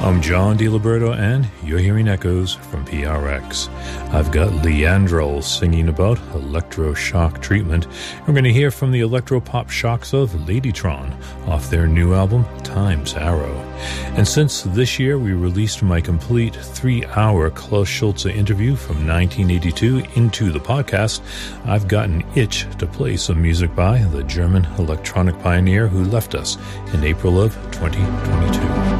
I'm John DiLiberto, and you're hearing echoes from PRX. I've got Leandrel singing about electroshock treatment. We're going to hear from the electropop shocks of Ladytron off their new album, Time's Arrow. And since this year we released my complete 3-hour Klaus Schulze interview from 1982 into the podcast, I've got an itch to play some music by the German electronic pioneer who left us in April of 2022.